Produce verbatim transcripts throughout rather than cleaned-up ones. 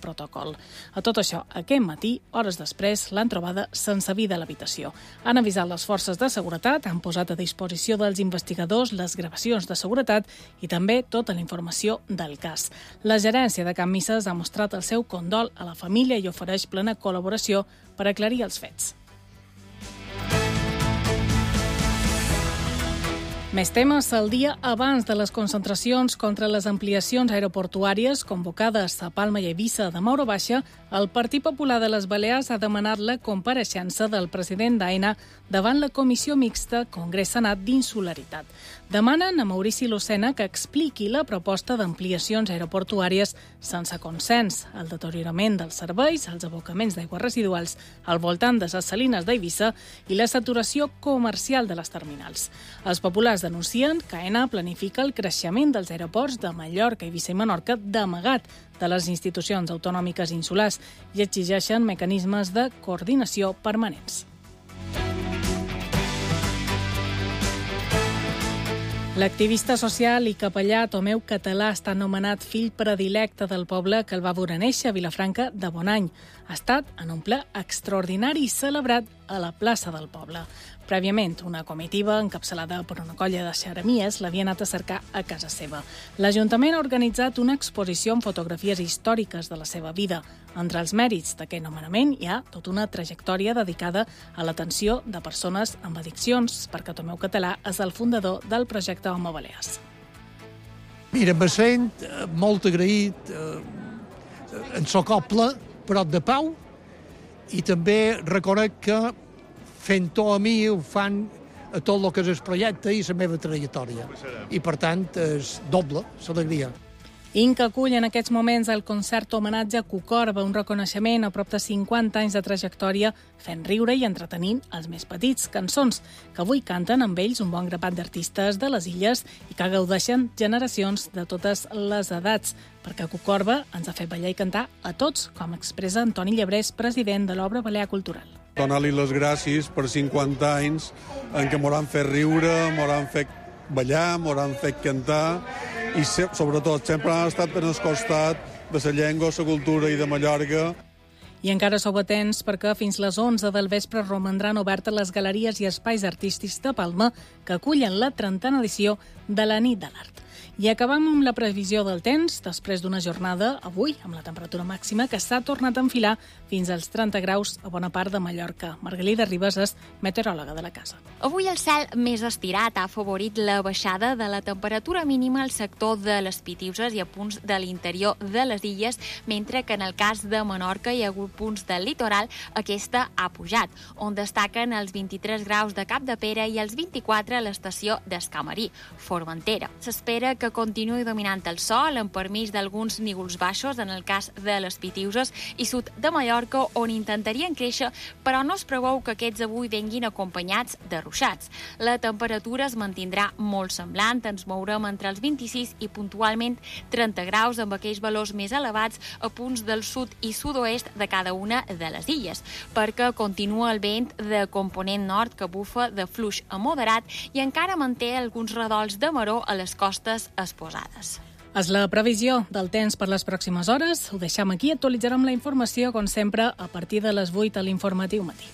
protocol. A tot això, aquest matí, hores després, l'han trobada sense vida a l'habitació. Han avisat les forces de seguretat, han posat a disposició dels investigadors les gravacions de seguretat i també tota la informació del cas. La gerència de Can Misses ha mostrat el seu condol a la família i ofereix plena col·laboració per aclarir els fets. Més temes. El dia abans de les concentracions contra les ampliacions aeroportuàries convocades a Palma i Eivissa de Mauro Baixa, el Partit Popular de les Balears ha demanat la compareixença del president d'AENA davant la Comissió Mixta Congrés-Senat d'Insularitat. Demanen a Maurici Lucena que expliqui la proposta d'ampliacions aeroportuàries sense consens, el deteriorament dels serveis, els abocaments d'aigües residuals al voltant de les salines d'Eivissa i la saturació comercial de les terminals. Els populars denuncien que AENA planifica el creixement dels aeroports de Mallorca, Eivissa i Menorca d'amagat de les institucions autonòmiques insulars i exigeixen mecanismes de coordinació permanents. L'activista social i capellà Tomeu Català està anomenat fill predilecte del poble que el va veure néixer a Vilafranca de Bonany. Ha estat en un ple extraordinari celebrat a la plaça del poble. Prèviament, una comitiva encapçalada per una colla de xeremies l'havia anat a cercar a casa seva. L'Ajuntament ha organitzat una exposició amb fotografies històriques de la seva vida. Entre els mèrits d'aquest nomenament hi ha tota una trajectòria dedicada a l'atenció de persones amb addiccions, perquè Tomeu Català és el fundador del projecte Home Balears. Mira, me sent molt agraït eh, en so coble, prop de Pau, i també reconec que fent-ho a mi ho fan a tot el que és el projecte i la meva trajectòria. I, per tant, és doble, l'alegria. Inca acull en aquests moments el concert homenatge a Cucorba, un reconeixement a prop de cinquanta anys de trajectòria fent riure i entretenint els més petits, cançons que avui canten amb ells un bon grapat d'artistes de les illes i que gaudeixen generacions de totes les edats, perquè Cucorba ens ha fet ballar i cantar a tots, com expressa Antoni Llebrés, president de l'Obra Balear Cultural. Donar-li les gràcies per cinquanta anys en què m'ho han fet riure, m'ho han fet ballar, m'ho han fet cantar i sobretot sempre han estat en el costat de la llengua, la cultura i de Mallorca. I encara sou atents perquè fins les onze del vespre romandran obertes les galeries i espais artístics de Palma que acullen la trentena edició de la Nit de l'Art. I acabam amb la previsió del temps, després d'una jornada, avui, amb la temperatura màxima, que s'ha tornat a enfilar fins als trenta graus a bona part de Mallorca. Margalida Ribas és meteoròloga de la casa. Avui el cel més estirat ha afavorit la baixada de la temperatura mínima al sector de les Pitiuses i a punts de l'interior de les illes, mentre que en el cas de Menorca hi ha hagut punts del litoral, aquesta ha pujat, on destaquen els vint-i-tres graus de Capdepera i els vint-i-quatre a l'estació d'Escamarí, Formentera. S'espera que continuï dominant el sol, amb permís d'alguns nígols baixos en el cas de les Pitiuses i sud de Mallorca, on intentarien créixer, però no es preveu que aquests avui venguin acompanyats de ruixats. La temperatura es mantindrà molt semblant, ens mourem entre els vint-i-sis i puntualment trenta graus, amb aquells valors més elevats a punts del sud i sud-oest de cada una de les illes, perquè continua el vent de component nord que bufa de fluix a moderat i encara manté alguns redols de maror a les costes exposades. És la previsió del temps per les pròximes hores. Ho deixem aquí, actualitzarem la informació, com sempre, a partir de les vuit a l'Informatiu Matí.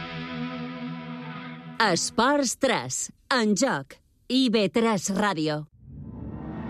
Esports tres, en joc, I B tres Ràdio.